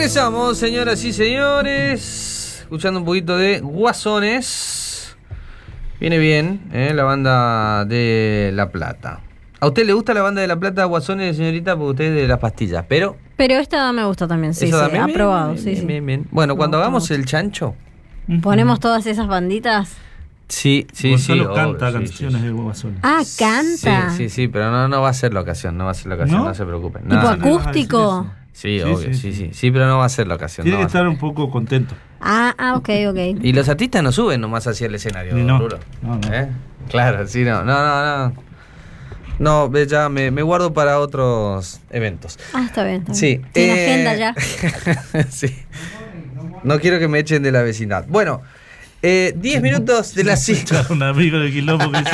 Regresamos, señoras y señores, escuchando un poquito de Guasones. Viene bien, la banda de La Plata. ¿A usted le gusta la banda de La Plata, Guasones, señorita? Porque usted es de las pastillas, pero esta me gusta también, sí, también, aprobado. Bien. Bueno, cuando hagamos el chancho, ponemos todas esas banditas. Sí. Gonzalo canta canciones de Guasones. Ah, canta. Sí, pero no va a ser la ocasión, no se preocupen. ¿Tipo acústico? Sí, obvio, sí, pero no va a ser la ocasión. Tiene que estar un poco contento. Ok. Y los artistas no suben nomás hacia el escenario, no. Claro, sí, no. No, ya me guardo para otros eventos. Está bien. Sí. ¿Tiene agenda ya? Sí. No quiero que me echen de la vecindad. Bueno, 10 minutos de las 5. Un amigo de Quilombo que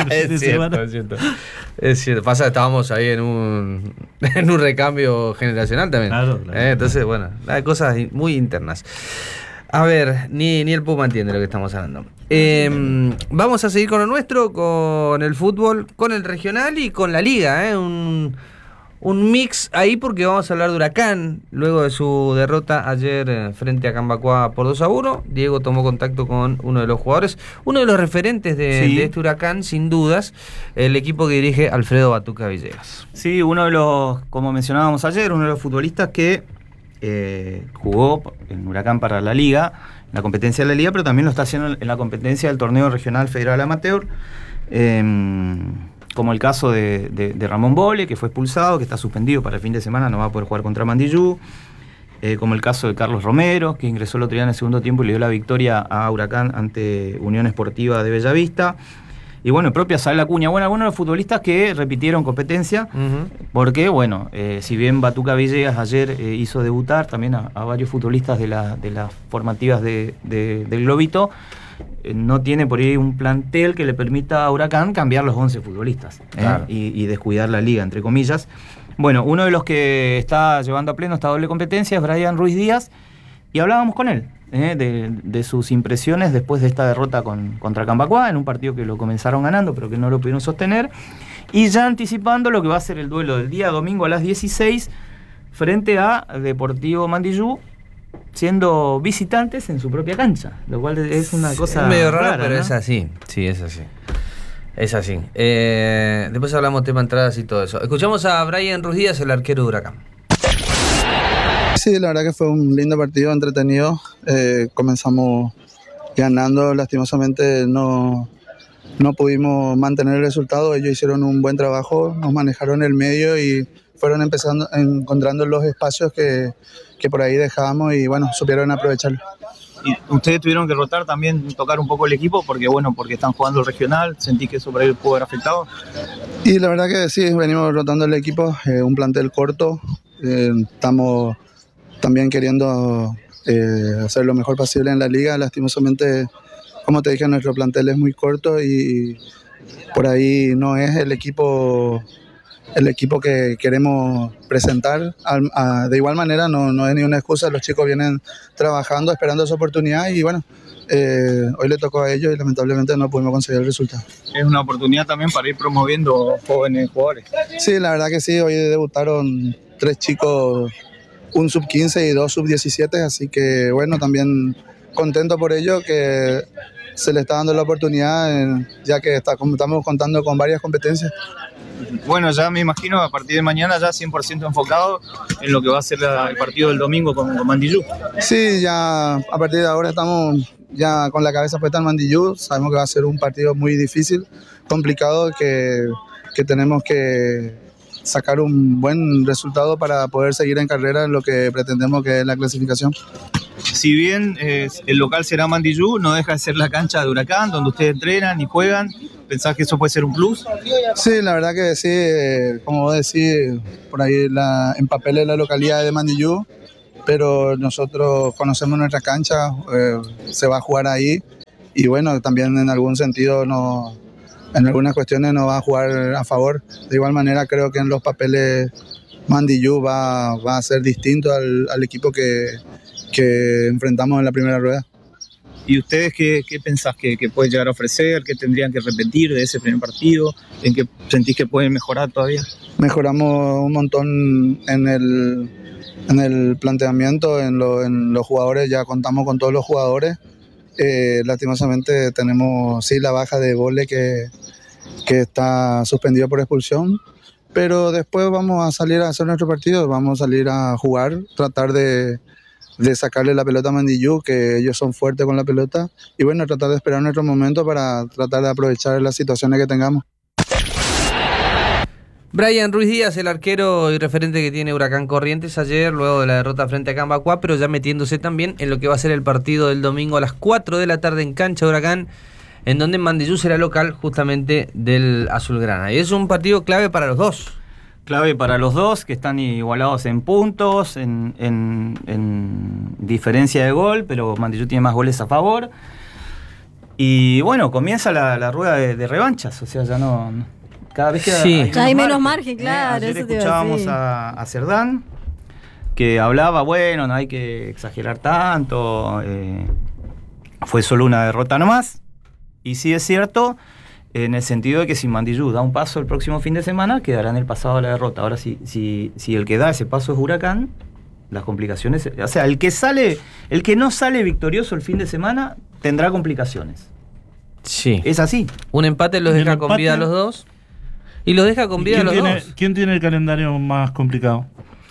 es cierto. Pasa, estábamos ahí en un recambio generacional también. Claro. Entonces, bueno, hay cosas muy internas. A ver, ni el Puma entiende lo que estamos hablando. Vamos a seguir con lo nuestro, con el fútbol, con el regional y con la liga. Un mix ahí porque vamos a hablar de Huracán. Luego de su derrota ayer frente a Cambacoa por 2-1, Diego tomó contacto con uno de los jugadores, uno de los referentes de este Huracán, sin dudas, el equipo que dirige Alfredo Batuca Villegas. Sí, uno de los, como mencionábamos ayer, uno de los futbolistas que jugó en Huracán para la Liga, en la competencia de la Liga, pero también lo está haciendo en la competencia del Torneo Regional Federal Amateur, como el caso de Ramón Bole, que fue expulsado, que está suspendido para el fin de semana, no va a poder jugar contra Mandillú, como el caso de Carlos Romero, que ingresó el otro día en el segundo tiempo y le dio la victoria a Huracán ante Unión Esportiva de Bellavista. Y bueno, el propio Azael Acuña, algunos de los futbolistas que repitieron competencia, porque si bien Batuca Villegas ayer hizo debutar también a varios futbolistas de las formativas del Globito, no tiene por ahí un plantel que le permita a Huracán cambiar los 11 futbolistas, claro, y descuidar la liga, entre comillas. Bueno, uno de los que está llevando a pleno esta doble competencia es Brian Ruiz Díaz, y hablábamos con él de sus impresiones después de esta derrota contra Cambacoa, en un partido que lo comenzaron ganando pero que no lo pudieron sostener, y ya anticipando lo que va a ser el duelo del día domingo a las 16 frente a Deportivo Mandillú, siendo visitantes en su propia cancha, lo cual es una cosa es medio raro, pero ¿no? es así. Sí, es así. Es así. Después hablamos tema entradas y todo eso. Escuchamos a Brian Ruiz Díaz, el arquero de Huracán. Sí, la verdad que fue un lindo partido, entretenido. Comenzamos ganando, lastimosamente no pudimos mantener el resultado. Ellos hicieron un buen trabajo, nos manejaron el medio y fueron encontrando los espacios que por ahí dejábamos y bueno, supieron aprovecharlo. ¿Y ustedes tuvieron que rotar también, tocar un poco el equipo porque están jugando el regional? ¿Sentí que eso por ahí pudo haber afectado? Y la verdad que sí, venimos rotando el equipo, un plantel corto, estamos también queriendo hacer lo mejor posible en la liga. Lastimosamente, como te dije, nuestro plantel es muy corto y por ahí no es el equipo que queremos presentar. De igual manera, no es ninguna excusa, los chicos vienen trabajando, esperando su oportunidad y bueno, hoy le tocó a ellos y lamentablemente no pudimos conseguir el resultado. Es una oportunidad también para ir promoviendo jóvenes jugadores. Sí, la verdad que sí, hoy debutaron 3 chicos, un sub-15 y 2 sub-17, así que bueno, también contento por ello que se le está dando la oportunidad, ya que estamos contando con varias competencias. Bueno, ya me imagino a partir de mañana ya 100% enfocado en lo que va a ser el partido del domingo con Mandillú. Sí, ya a partir de ahora estamos ya con la cabeza puesta en Mandillú. Sabemos que va a ser un partido muy difícil, complicado, que tenemos que sacar un buen resultado para poder seguir en carrera en lo que pretendemos, que es la clasificación. Si bien el local será Mandillú, no deja de ser la cancha de Huracán, donde ustedes entrenan y juegan. ¿Pensás que eso puede ser un plus? Sí, la verdad que sí, como vos decís, por ahí en papel es la localidad de Mandillú, pero nosotros conocemos nuestra cancha, se va a jugar ahí y bueno, también en algún sentido en algunas cuestiones nos va a jugar a favor. De igual manera creo que en los papeles Mandillú va a ser distinto al equipo que enfrentamos en la primera rueda. ¿Y ustedes qué pensás que puede llegar a ofrecer? ¿Qué tendrían que repetir de ese primer partido? ¿En qué sentís que pueden mejorar todavía? mejoramos un montón en el planteamiento, en los jugadores. Ya contamos con todos los jugadores. Lastimosamente tenemos la baja de Bole que está suspendido por expulsión, pero después vamos a salir a hacer nuestro partido, vamos a salir a jugar, tratar de sacarle la pelota a Mandillú, que ellos son fuertes con la pelota, y bueno, tratar de esperar nuestro momento para tratar de aprovechar las situaciones que tengamos. Brian Ruiz Díaz, el arquero y referente que tiene Huracán Corrientes ayer, luego de la derrota frente a Cambacuá, pero ya metiéndose también en lo que va a ser el partido del domingo a las 4 de la tarde en cancha de Huracán, en donde Mandillú será local justamente del Azulgrana. Y es un partido clave para los dos. Clave para los dos, que están igualados en puntos, en diferencia de gol, pero Mandillú tiene más goles a favor. Y bueno, comienza la rueda de revanchas, o sea, ya no cada vez que ya hay menos margen, claro. Ayer eso te iba escuchábamos a Cerdán, que hablaba, bueno, no hay que exagerar tanto, fue solo una derrota nomás. Y sí es cierto, en el sentido de que si Mandillú da un paso el próximo fin de semana, quedará en el pasado de la derrota. Ahora, si el que da ese paso es Huracán, las complicaciones... O sea, el que no sale victorioso el fin de semana, tendrá complicaciones. Sí. Es así. Un empate los deja con vida a los dos. Y los deja con vida a los dos. ¿Quién tiene el calendario más complicado?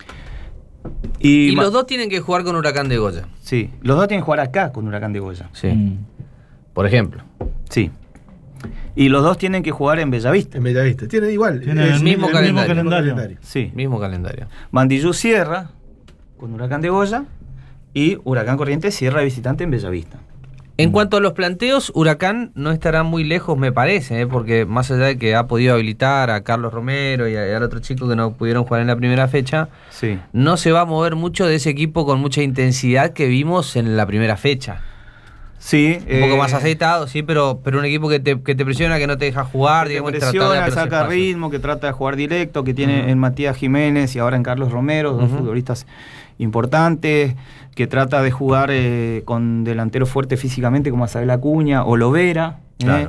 Y los dos tienen que jugar con Huracán de Goya. Sí, los dos tienen que jugar acá con Huracán de Goya. Sí. Por ejemplo. Sí. Y los dos tienen que jugar en Bellavista. En Bellavista. Tienen igual. Tienen el mismo calendario. Sí. Mismo calendario. Mandillú cierra con Huracán de Goya y Huracán Corrientes cierra de visitante en Bellavista. En cuanto a los planteos, Huracán no estará muy lejos, me parece, porque más allá de que ha podido habilitar a Carlos Romero y al otro chico que no pudieron jugar en la primera fecha, sí, no se va a mover mucho de ese equipo con mucha intensidad que vimos en la primera fecha. Sí, un poco más aceitado, sí, pero un equipo que te presiona, que no te deja jugar, que digamos, te presiona, de saca ritmo, que trata de jugar directo, que tiene en Matías Jiménez y ahora en Carlos Romero, dos futbolistas importantes, que trata de jugar con delanteros fuertes físicamente como Asabel Acuña o Lovera. Claro.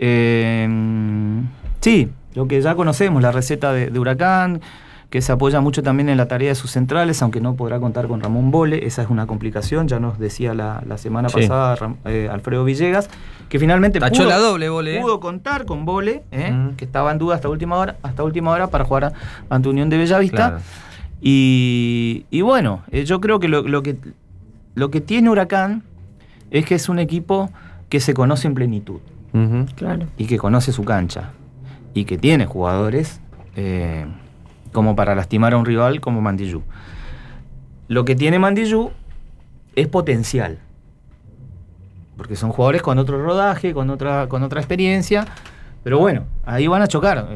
Sí, lo que ya conocemos, la receta de Huracán, que se apoya mucho también en la tarea de sus centrales, aunque no podrá contar con Ramón Bole, esa es una complicación, ya nos decía la semana pasada Alfredo Villegas, que finalmente tachó la doble Bole, pudo contar con Bole, que estaba en duda hasta última hora para jugar ante Unión de Bellavista. Claro. Y bueno, yo creo que lo que tiene Huracán es que es un equipo que se conoce en plenitud. Claro. Y que conoce su cancha. Y que tiene jugadores como para lastimar a un rival como Mandillú. Lo que tiene Mandillú es potencial. Porque son jugadores con otro rodaje, con otra experiencia. Pero bueno, ahí van a chocar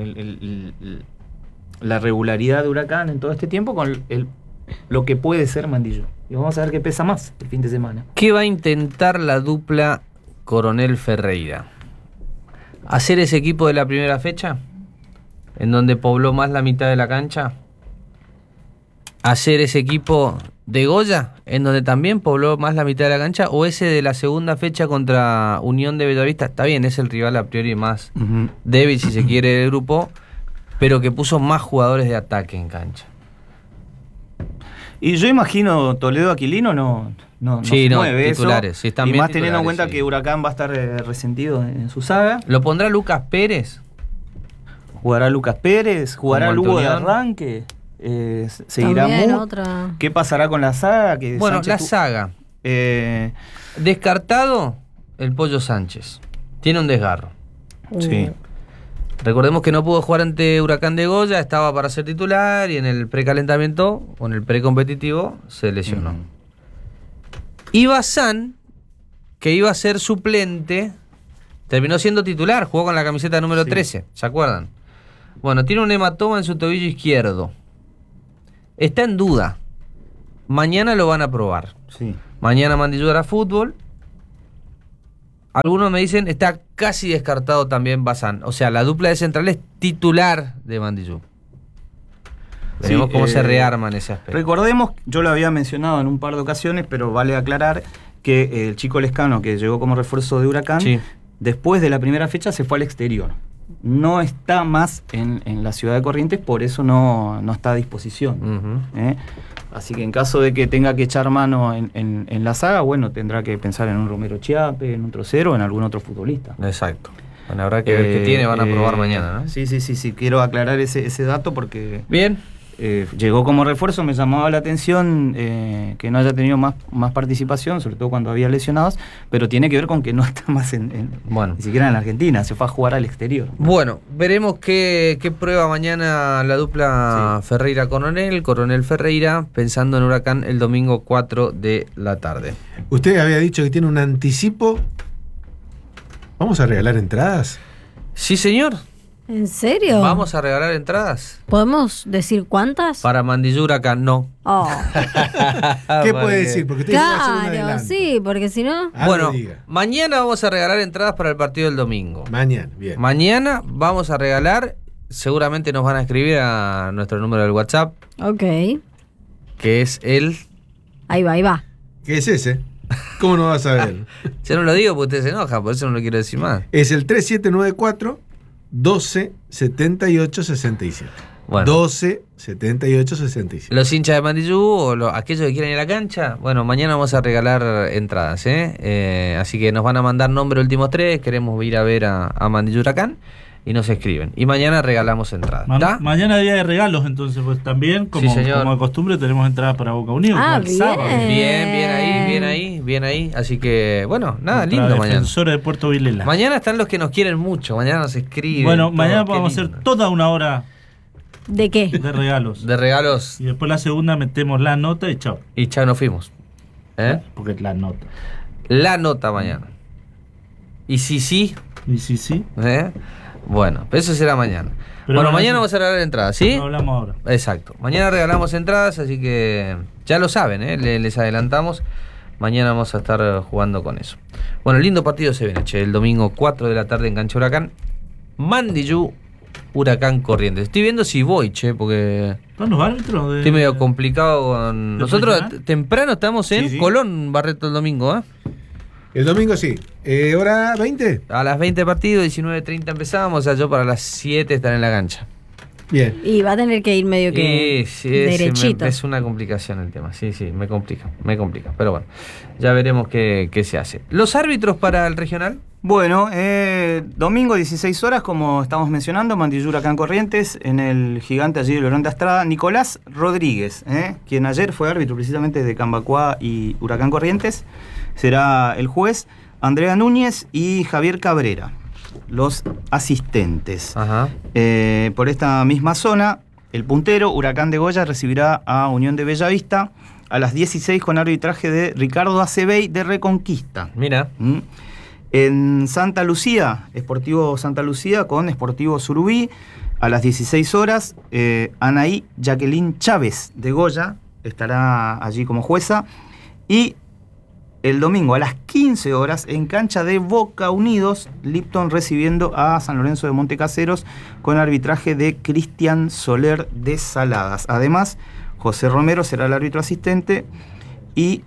la regularidad de Huracán en todo este tiempo con lo que puede ser Mandillú. Y vamos a ver qué pesa más el fin de semana. ¿Qué va a intentar la dupla Coronel Ferreira? ¿Hacer ese equipo de la primera fecha? ¿En donde pobló más la mitad de la cancha? ¿Hacer ese equipo de Goya? ¿En donde también pobló más la mitad de la cancha? ¿O ese de la segunda fecha contra Unión de Bellavista? Está bien, es el rival a priori más débil, si se quiere, del grupo, pero que puso más jugadores de ataque en cancha. Y yo imagino Toledo Aquilino no se mueve titulares, eso, sí, están y bien más teniendo en cuenta sí, que Huracán va a estar resentido en su saga. ¿Lo pondrá Lucas Pérez? ¿Jugará Lucas Pérez? ¿Jugará Lugo de arranque? ¿Seguirá Mu? ¿Qué pasará con la saga? Que bueno, Sánchez la saga. Descartado el Pollo Sánchez. Tiene un desgarro. Sí. Recordemos que no pudo jugar ante Huracán de Goya, estaba para ser titular y en el precalentamiento o en el precompetitivo se lesionó. Y Bazán, que iba a ser suplente, terminó siendo titular, jugó con la camiseta número 13, ¿se acuerdan? Bueno, tiene un hematoma en su tobillo izquierdo. Está en duda. Mañana lo van a probar. Sí. Mañana Mandillú hará fútbol. Algunos me dicen está casi descartado también Bazán. O sea, la dupla de centrales titular de Mandillú. Veremos cómo se rearman ese aspecto. Recordemos, yo lo había mencionado en un par de ocasiones, pero vale aclarar que el chico Lescano, que llegó como refuerzo de Huracán, después de la primera fecha se fue al exterior. no está más en la ciudad de Corrientes, por eso no está a disposición. Así que en caso de que tenga que echar mano en la saga, bueno, tendrá que pensar en un Romero Chiape, en un Trocero, en algún otro futbolista. Exacto. Bueno, habrá que ver qué tiene, van a probar mañana, ¿no? Sí, quiero aclarar ese dato porque... Bien. Llegó como refuerzo, me llamaba la atención que no haya tenido más participación, sobre todo cuando había lesionados, pero tiene que ver con que no está más bueno, ni siquiera en la Argentina, se fue a jugar al exterior. Bueno, veremos qué prueba mañana la dupla Ferreira-Coronel, Coronel-Ferreira, pensando en Huracán el domingo 4 de la tarde. Usted había dicho que tiene un anticipo. ¿Vamos a regalar entradas? Sí, señor. ¿En serio? ¿Vamos a regalar entradas? ¿Podemos decir cuántas? Para Mandillú Huracán, no. Oh. ¿Qué puede decir? Porque usted va a hacer un Claro, adelanto. sí, porque si no... Bueno, mañana vamos a regalar entradas para el partido del domingo. Mañana, bien. Mañana vamos a regalar, seguramente nos van a escribir a nuestro número del WhatsApp, Ok. que es el... Ahí va. ¿Qué es ese? ¿Cómo no vas a ver? Yo no lo digo porque usted se enoja, por eso no lo quiero decir más. Es el 3794 12 78 67. Bueno. 12 78 67. Los hinchas de Mandillú o aquellos que quieran ir a la cancha, bueno, mañana vamos a regalar entradas, así que nos van a mandar nombre últimos 3, queremos ir a ver a Mandillú Huracán y nos escriben. Y mañana regalamos entradas. ¿Está? Mañana día de regalos, entonces, pues también, como de costumbre, tenemos entradas para Boca Unidos. Bien. Sábado. Bien ahí. Así que, bueno, nada, lindo mañana. Defensores de Puerto Vilela. Mañana están los que nos quieren mucho, mañana nos escriben. Bueno, todo, mañana qué vamos a lindo. hacer toda una hora ¿De qué? de regalos. De regalos. Y después la segunda metemos la nota y chao. Y chao, nos fuimos. Porque es la nota. La nota mañana. Y sí. Y sí. Bueno, pero eso será mañana. Pero bueno, no, mañana eso- vamos a regalar entradas, ¿sí? No hablamos ahora. Exacto. Mañana regalamos entradas, así que ya lo saben, les adelantamos. Mañana vamos a estar jugando con eso. Bueno, lindo partido se viene, el domingo 4 de la tarde en Cancha Huracán. Mandillú, Huracán Corrientes. Estoy viendo si voy, porque ¿Están los árbitros? estoy medio complicado con... ¿De Nosotros profesional? temprano estamos en Sí. Colón, Barreto, el domingo, El domingo sí. ¿Hora 20? A las 20 partidos, 19:30 empezamos, o sea, yo para las 7 estar en la cancha. Bien. Y va a tener que ir medio que derechito. Es una complicación el tema, sí, me complica. Pero bueno, ya veremos qué se hace. ¿Los árbitros para el regional? Bueno, domingo 16 horas, como estamos mencionando, Mandillú Huracán Corrientes, en el gigante allí de Leonardo Estrada, Nicolás Rodríguez, quien ayer fue árbitro precisamente de Cambacuá y Huracán Corrientes, será el juez, Andrea Núñez y Javier Cabrera, los asistentes. Ajá. Por esta misma zona, el puntero, Huracán de Goya, recibirá a Unión de Bellavista a las 16 con arbitraje de Ricardo Acebey de Reconquista. Mira. En Santa Lucía, Sportivo Santa Lucía con Sportivo Surubí, a las 16 horas, Anaí Jacqueline Chávez de Goya estará allí como jueza. Y el domingo a las 15 horas, en cancha de Boca Unidos, Lipton recibiendo a San Lorenzo de Montecaseros con arbitraje de Cristian Soler de Saladas. Además, José Romero será el árbitro asistente y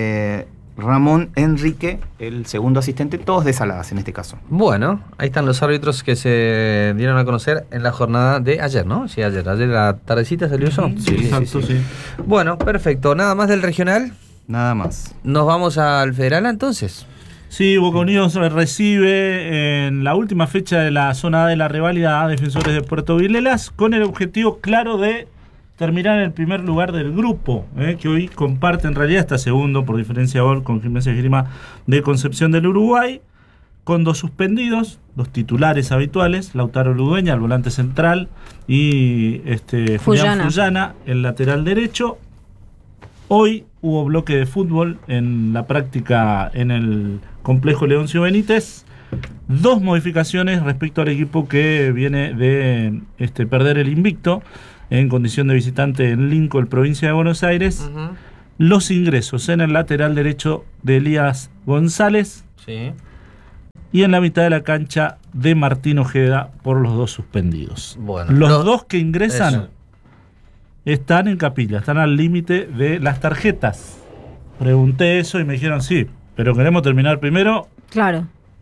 Ramón Enrique, el segundo asistente, todos de Saladas en este caso. Bueno, ahí están los árbitros que se dieron a conocer en la jornada de ayer, ¿no? Sí, ayer a la tardecita salió eso. Exacto, sí. Bueno, perfecto. Nada más del regional. Nada más. Nos vamos al federal entonces. Sí, Boca Unidos recibe en la última fecha de la zona A de la reválida a Defensores de Puerto Vilelas con el objetivo claro de terminar en el primer lugar del grupo, que hoy comparte en realidad, está segundo por diferencia de gol con Gimnasia y Esgrima de Concepción del Uruguay, con 2 suspendidos, 2 titulares habituales, Lautaro Ludueña, el volante central, y Julián Fullana, el lateral derecho. Hoy hubo bloque de fútbol en la práctica en el complejo Leoncio Benítez. 2 modificaciones respecto al equipo que viene de perder el invicto en condición de visitante en Lincoln, provincia de Buenos Aires. Los ingresos en el lateral derecho de Elías González. Sí. Y en la mitad de la cancha de Martín Ojeda por los 2 suspendidos. Bueno, los 2 que ingresan eso. Están en capilla, están al límite de las tarjetas. Pregunté eso y me dijeron sí, pero queremos terminar primero. Claro.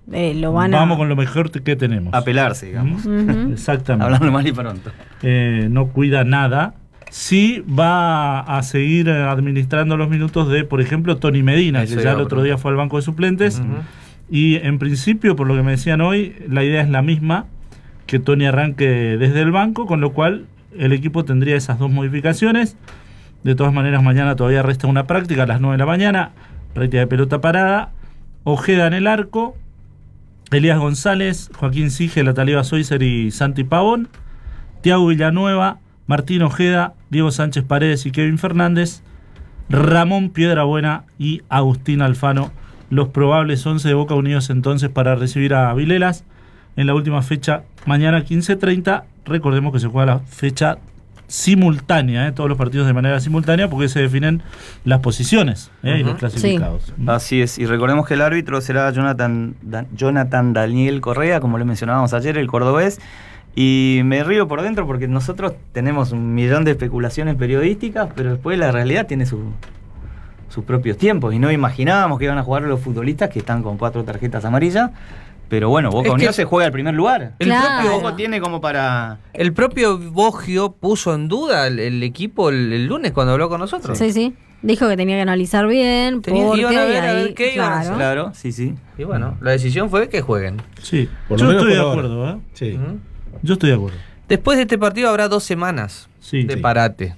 lo van a... Vamos con lo mejor que tenemos. A pelarse, digamos. Ujú. Exactamente. Hablando mal y pronto. No cuida nada. Sí va a seguir administrando los minutos de, por ejemplo, Tony Medina, Eso que iba ya el a otro día fue al banco de suplentes. Y en principio, por lo que me decían hoy, la idea es la misma, que Tony arranque desde el banco, con lo cual el equipo tendría esas dos modificaciones. De todas maneras, mañana todavía resta una práctica a las 9 de la mañana, práctica de pelota parada. Ojeda en el arco, Elías González, Joaquín Sige, Lataliba Soiser y Santi Pavón, Thiago Villanueva, Martín Ojeda, Diego Sánchez Paredes y Kevin Fernández, Ramón Piedrabuena y Agustín Alfano, los probables 11 de Boca Unidos entonces para recibir a Vilelas en la última fecha, mañana 15:30. Recordemos que se juega la fecha simultánea, todos los partidos de manera simultánea, porque se definen las posiciones y los clasificados. Así es, y recordemos que el árbitro será Jonathan Daniel Correa, como le mencionábamos ayer, el cordobés. Y me río por dentro porque nosotros tenemos un millón de especulaciones periodísticas, pero después la realidad tiene sus propios tiempos. Y no imaginábamos que iban a jugar los futbolistas que están con 4 tarjetas amarillas. Pero bueno, Boca Unidos se juega al primer lugar. El propio Boca tiene como para... El propio Boggio puso en duda el equipo el lunes cuando habló con nosotros. Sí. Dijo que tenía que analizar bien. Iban a ver qué iban a hacer. Claro, sí. Y bueno, la decisión fue que jueguen. Sí, Por lo yo menos estoy de por acuerdo. ahora. Sí. Yo estoy de acuerdo. Después de este partido habrá 2 semanas de parate.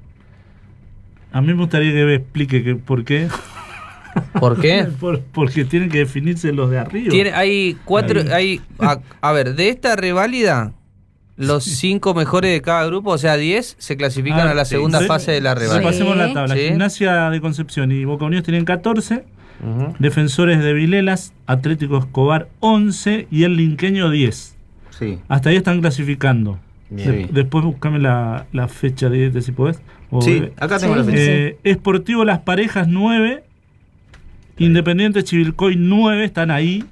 A mí me gustaría que me explique por qué. ¿Por qué? Porque tienen que definirse los de arriba. Hay 4. A ver, de esta reválida, los 5 mejores de cada grupo, o sea, 10, se clasifican a la segunda fase de la reválida. Pasemos la tabla. Sí. Gimnasia de Concepción y Boca Unidos tienen 14. Defensores de Vilelas, Atlético Escobar 11 y el Linqueño 10. Sí. Hasta ahí están clasificando. Bien. Después buscame la fecha de si podés. Sí, acá tengo la fecha. Sportivo Las Parejas 9. Independiente Chivilcoy 9 están ahí.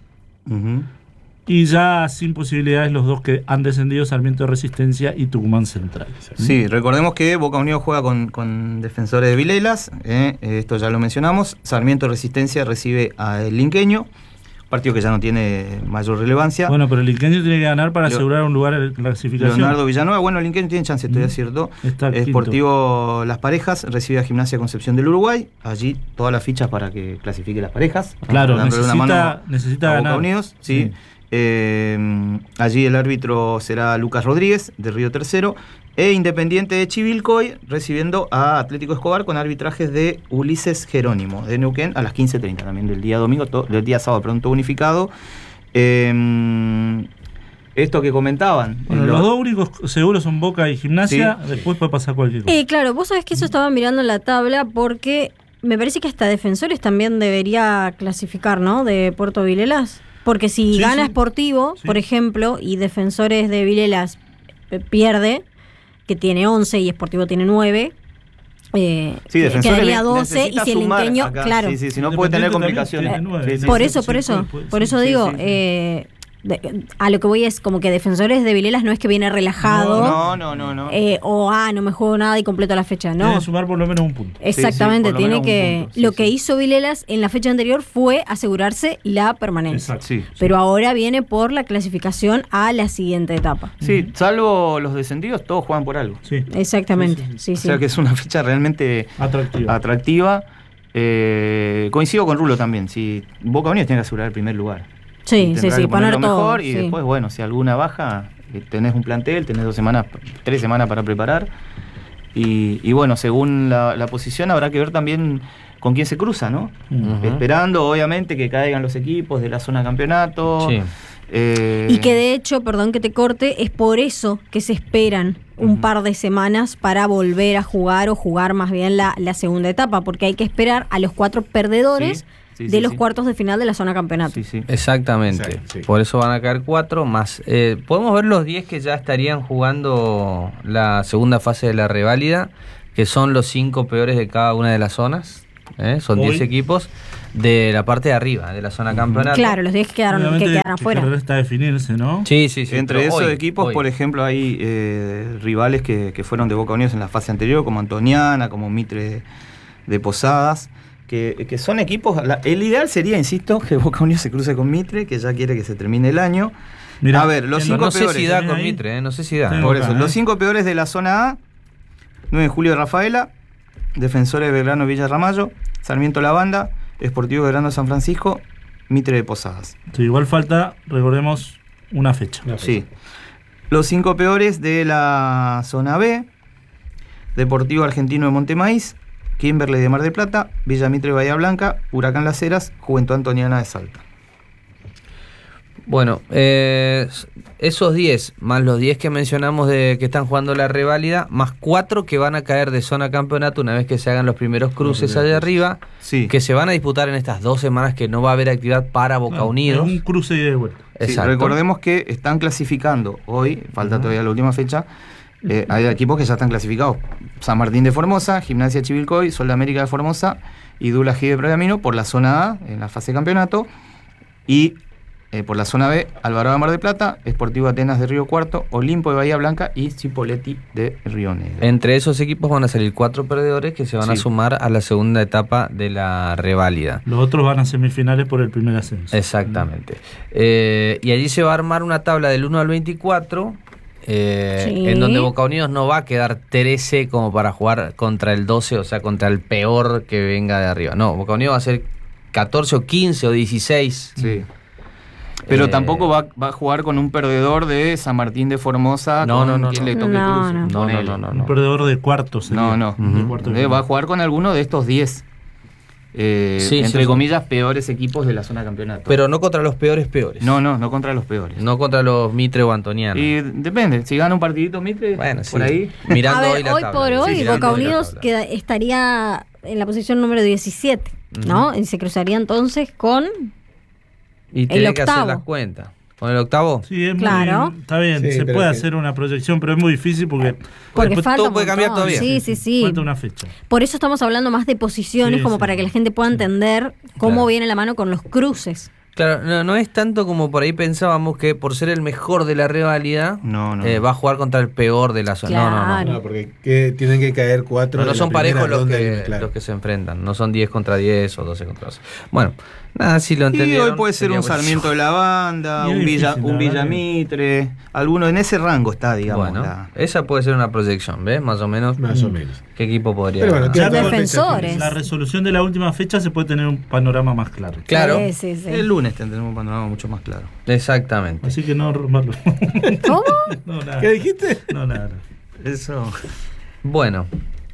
Y ya sin posibilidades los 2 que han descendido, Sarmiento de Resistencia y Tucumán Central. Sí, recordemos que Boca Unidos juega con Defensores de Vilelas, esto ya lo mencionamos. Sarmiento de Resistencia recibe al Linqueño, partido que ya no tiene mayor relevancia. Bueno, pero el Linqueño tiene que ganar para asegurar un lugar en la clasificación. Leonardo Villanueva, bueno, el Linqueño tiene chance, estoy cierto. Sportivo Las Parejas recibe a Gimnasia Concepción del Uruguay, allí todas las fichas para que clasifique Las Parejas. Claro, dándole una mano necesita a ganar. Boca Unidos, sí. Allí el árbitro será Lucas Rodríguez, de Río Tercero, e Independiente de Chivilcoy recibiendo a Atlético Escobar con arbitrajes de Ulises Jerónimo, de Neuquén, a las 15:30 también del día domingo, del día sábado, pronto unificado. Esto que comentaban. Bueno, los 2 únicos seguros son Boca y Gimnasia, Sí. después puede pasar cualquier cosa. Claro, vos sabés que eso estaba mirando en la tabla porque me parece que hasta Defensores también debería clasificar, ¿no? De Puerto Vilelas. Porque si gana Sportivo, por ejemplo, y Defensores de Vilelas pierde, que tiene 11 y Sportivo tiene 9, quedaría 12, y si el Linqueño, acá. claro. Sí, si no puede tener complicaciones. Por eso digo, a lo que voy es como que Defensores de Vilelas no es que viene relajado. No. No me juego nada y completo la fecha, no. Tiene que sumar por lo menos un punto. Exactamente, por lo tiene menos que... un punto. Lo que hizo Vilelas en la fecha anterior fue asegurarse la permanencia. Exacto. Pero ahora viene por la clasificación a la siguiente etapa. Sí, salvo los descendidos, todos juegan por algo. Sí. Exactamente, sí. O sea que es una fecha realmente atractiva. Coincido con Rulo también. Si Boca Unidos tiene que asegurar el primer lugar. Sí, poner todo. mejor y después, bueno, si alguna baja, tenés un plantel, tenés 3 semanas para preparar. Y bueno, según la posición habrá que ver también con quién se cruza, ¿no? Esperando, obviamente, que caigan los equipos de la zona campeonato. Sí. Y que de hecho, perdón que te corte, es por eso que se esperan un par de semanas para volver a jugar o jugar más bien la segunda etapa, porque hay que esperar a los 4 perdedores de los cuartos de final de la zona campeonato. Exactamente. Exacto, sí. Por eso van a caer 4 más. Podemos ver los 10 que ya estarían jugando la segunda fase de la reválida, que son los 5 peores de cada una de las zonas. Son 10 equipos de la parte de arriba, de la zona campeonato. Claro, los 10 que quedaron afuera. Resta definirse, ¿no? Sí. Entre esos equipos, por ejemplo, hay rivales que fueron de Boca Unidos en la fase anterior, como Antoniana, como Mitre de Posadas, que son equipos. El ideal sería, insisto, que Boca Unidos se cruce con Mitre, que ya quiere que se termine el año. Mirá, a ver, los 5 No peores. sé si da con ahí. Mitre, no sé si da. Tengo Por acá, eso, los 5 peores de la zona A: 9 de Julio de Rafaela, Defensores de Belgrano Villa Ramallo, Sarmiento La Banda, Sportivo Belgrano San Francisco, Mitre de Posadas. Sí, igual falta, recordemos, una fecha. Sí. Los 5 peores de la zona B: Deportivo Argentino de Montemaíz, Kimberley de Mar del Plata, Villa Mitre de Bahía Blanca, Huracán Las Heras, Juventud Antoniana de Salta. Bueno, esos 10, más los 10 que mencionamos de que están jugando la reválida, más 4 que van a caer de zona campeonato una vez que se hagan los primeros cruces allá arriba, Sí. que se van a disputar en estas 2 semanas que no va a haber actividad para Boca Claro, Unidos. es un cruce y de vuelta. Sí, Exacto. recordemos que están clasificando hoy, falta todavía la última fecha. Hay equipos que ya están clasificados: San Martín de Formosa, Gimnasia Chivilcoy, Sol de América de Formosa y Dula G de Pergamino por la zona A en la fase de campeonato, y por la zona B, Alvarado de Mar del Plata, Sportivo Atenas de Río Cuarto, Olimpo de Bahía Blanca y Cipolletti de Río Negro. Entre esos equipos van a salir 4 perdedores que se van a Sí. sumar a la segunda etapa de la reválida. Los otros van a semifinales por el primer ascenso. Exactamente. Y allí se va a armar una tabla del 1 al 24, Sí. en donde Boca Unidos no va a quedar 13 como para jugar contra el 12, o sea, contra el peor que venga de arriba. No, Boca Unidos va a ser 14 o 15 o 16. Sí. Pero tampoco va a jugar con un perdedor de San Martín de Formosa. No, con no, no, quien no. le toque No, cruce. no. No, Ponele. no, no, Un no. perdedor de cuartos. No, no. De cuartos de Va a final. jugar con alguno de estos 10, Sí, entre sí. comillas, peores equipos de la zona de campeonato. Pero no contra los peores. no contra los peores. No contra los Mitre o Antoniano. Y depende, si gana un partidito Mitre, Bueno, por sí. ahí. Mirando A ver, hoy la hoy tabla. por hoy, mirando Boca hoy la Unidos tabla. estaría en la posición número 17, ¿no? Y se cruzaría entonces con... Y tiene que hacer octavo. las cuentas. ¿Con el octavo? Sí, es Claro. muy, está bien, Sí, se pero puede que- hacer una proyección, pero es muy difícil porque Porque Pues falta todo un puede cambiar montón. todavía. Sí. falta una fecha. Por eso estamos hablando más de posiciones, Sí, como sí. para que la gente pueda entender cómo Claro. viene la mano con los cruces. Claro, no es tanto como por ahí pensábamos que por ser el mejor de la rivalidad No. va a jugar contra el peor de la zona. No, Claro. No, porque tienen que caer 4. No, no son parejos los que Claro. se enfrentan. No son 10 contra 10 o 12 contra 12. Bueno, nada, si lo Y entendieron. hoy puede ser sería un Sarmiento de la Banda, Y es un difícil, la Villa verdad que- Mitre, alguno en ese rango está, digamos. Bueno, esa puede ser una proyección, ¿ves? Más o menos. Más o menos. ¿Qué equipo podría Pero bueno, ganar? queda Defensores. La resolución de la última fecha se puede tener un panorama más claro. Claro, Sí. El lunes tendremos un panorama mucho más claro. exactamente. Así que no romperlo. ¿Cómo? No, nada. ¿Qué dijiste? No, nada. Eso. Bueno,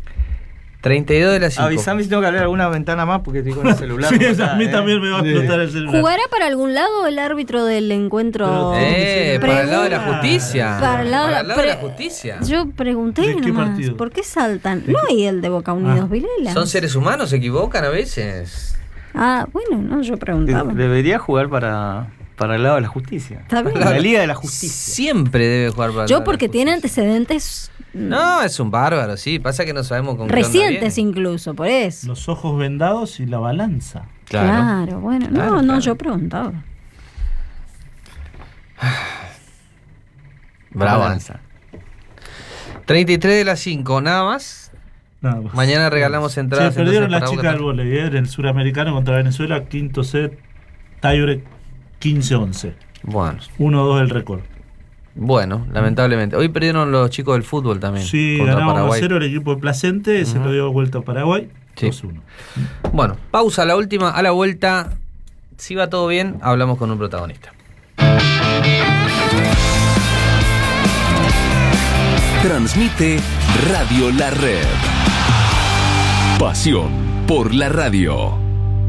32 de las 5. Avisame si tengo que abrir alguna ventana más porque estoy con el celular. Sí, como está, a mí también me va a Sí. explotar el celular. ¿Jugará para algún lado el árbitro del encuentro? Para el lado de la Pregunta. justicia. Para el lado de la- de la justicia. Yo pregunté ¿De qué nomás, partido? ¿por qué saltan? No hay el de Boca Unidos, Vilela. Son seres humanos, se equivocan a veces. Ah, bueno, no, yo preguntaba. Debería jugar para el lado de la justicia. Está bien. La Liga de la Justicia. Siempre debe jugar para el lado Yo de porque la tiene justicia. antecedentes No, es un bárbaro, sí. Pasa que no sabemos con qué onda recientes viene. incluso, por eso. Los ojos vendados y la balanza. Claro. Bueno. Claro, No, claro. yo preguntaba. Bravo. Avanza. 33 de las 5, nada más. Nada más. Mañana regalamos entradas. Se perdieron entonces, las para chicas Boca del vóley en el suramericano contra Venezuela, quinto set, tiebreak 15-11. Bueno, 1-2 el récord. bueno, lamentablemente. Hoy perdieron los chicos del fútbol también. Sí, contra ganaba Paraguay. 1-0 el equipo de Placente, se lo dio vuelta a Paraguay, Sí. 2-1. Bueno, pausa, la última. A la vuelta, si va todo bien, hablamos con un protagonista. Transmite Radio La Red. Pasión por la radio.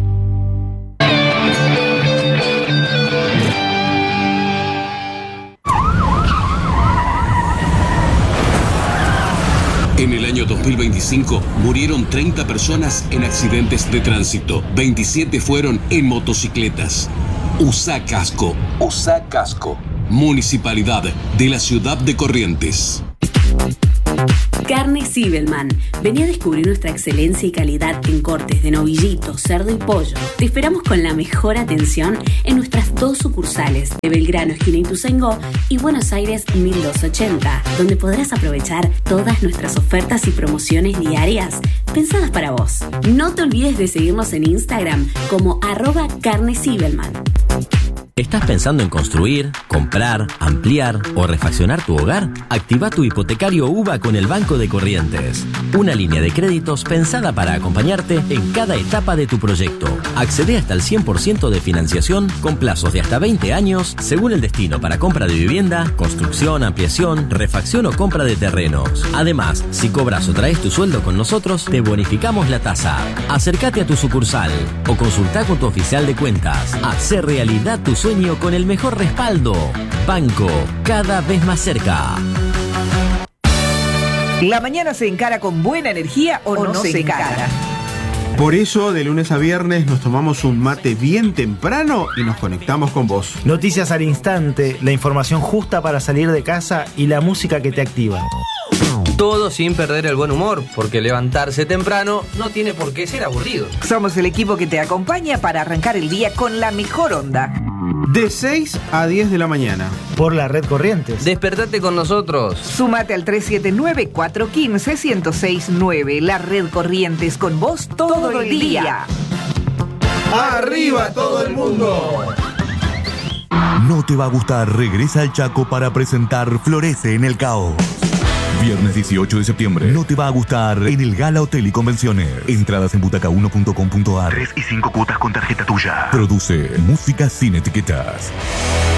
En el año 2025 murieron 30 personas en accidentes de tránsito. 27 fueron en motocicletas. Usa casco. Usa casco. Municipalidad de la Ciudad de Corrientes. Carne Zibelman. Vení a descubrir nuestra excelencia y calidad en cortes de novillito, cerdo y pollo. Te esperamos con la mejor atención en nuestras 2 sucursales de Belgrano, esquina Ituzaingó, y Buenos Aires 1280, donde podrás aprovechar todas nuestras ofertas y promociones diarias pensadas para vos. No te olvides de seguirnos en Instagram como @carnezibelman. ¿Estás pensando en construir, comprar, ampliar o refaccionar tu hogar? Activa tu hipotecario UBA con el Banco de Corrientes. Una línea de créditos pensada para acompañarte en cada etapa de tu proyecto. Accede hasta el 100% de financiación con plazos de hasta 20 años según el destino para compra de vivienda, construcción, ampliación, refacción o compra de terrenos. Además, si cobras o traes tu sueldo con nosotros, te bonificamos la tasa. Acércate a tu sucursal o consulta con tu oficial de cuentas. Hacé realidad tu sueño con el mejor respaldo. Banco, cada vez más cerca. La mañana se encara con buena energía o no se encara. Por eso, de lunes a viernes nos tomamos un mate bien temprano y nos conectamos con vos. Noticias al instante, la información justa para salir de casa y la música que te activa. Todo sin perder el buen humor, porque levantarse temprano no tiene por qué ser aburrido. Somos el equipo que te acompaña para arrancar el día con la mejor onda. De 6 a 10 de la mañana. Por la Red Corrientes. Despertate con nosotros. Súmate al 379-415-1069. La Red Corrientes con vos todo el día. ¡Arriba todo el mundo! No te va a gustar, regresa al Chaco para presentar Florece en el Caos. Viernes 18 de septiembre. No te va a gustar en el Gala Hotel y Convenciones. Entradas en butaca1.com.ar. 3 y 5 cuotas con tarjeta tuya. Produce Música sin etiquetas.